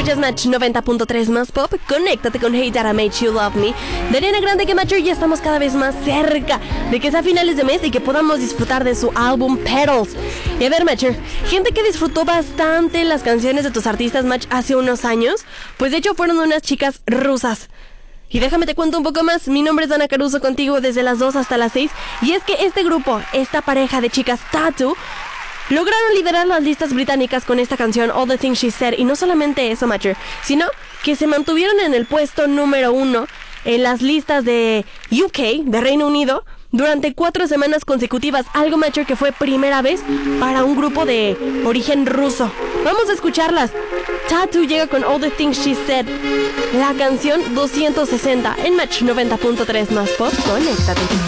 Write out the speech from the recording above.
Escuchas Match 90.3 más pop. Conéctate con Hey That I Made You Love Me de Ariana Grande, que Matcher ya estamos cada vez más cerca de que sea finales de mes y que podamos disfrutar de su álbum Petals. Y a ver, Matcher, gente que disfrutó bastante las canciones de tus artistas Match hace unos años, pues de hecho fueron unas chicas rusas. Y déjame te cuento un poco más. Mi nombre es Dana Caruso, contigo desde las 2 hasta las 6. Y es que este grupo, esta pareja de chicas Tattoo, lograron liderar las listas británicas con esta canción All the Things She Said. Y no solamente eso, Matcher, sino que se mantuvieron en el puesto número 1 en las listas de UK, de Reino Unido, durante 4 semanas consecutivas. Algo, Matcher, que fue primera vez para un grupo de origen ruso. Vamos a escucharlas. Tattoo llega con All the Things She Said, la canción 260 en Match 90.3 más pop. Conéctate.